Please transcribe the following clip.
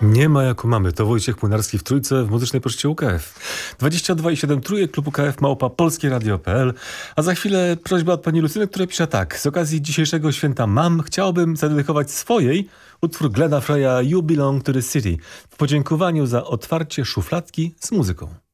Nie ma jak mamy. To Wojciech Młynarski w Trójce w Muzycznej Poczcie UKF. 22,7 Trójek, klub UKF, małpa polskieradio.pl. A za chwilę prośba od pani Lucyny, która pisze tak. Z okazji dzisiejszego święta mam chciałbym zadedykować swojej utwór Glena Freya You Belong to the City w podziękowaniu za otwarcie szufladki z muzyką.